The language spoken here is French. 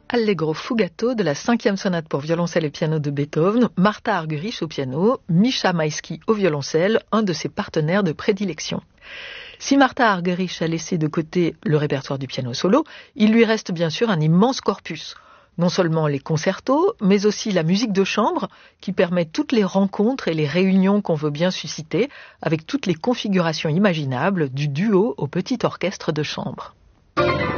Allegro fugato de la 5e sonate pour violoncelle et piano de Beethoven, Martha Argerich au piano, Misha Maïski au violoncelle, un de ses partenaires de prédilection. Si Martha Argerich a laissé de côté le répertoire du piano solo, il lui reste bien sûr un immense corpus. Non seulement les concertos, mais aussi la musique de chambre qui permet toutes les rencontres et les réunions qu'on veut bien susciter avec toutes les configurations imaginables du duo au petit orchestre de chambre.